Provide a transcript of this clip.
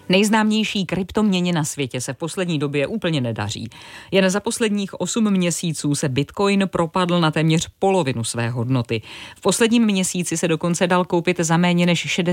Nejznámější kryptoměně na světě se v poslední době úplně nedaří. Jen za posledních 8 měsíců se Bitcoin propadl na téměř polovinu své hodnoty. V posledním měsíci se dokonce dal koupit za méně než